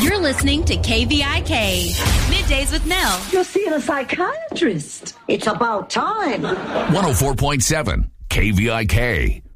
You're listening to KVIK. Middays with Nell. You're seeing a psychiatrist. It's about time. 104.7 KVIK.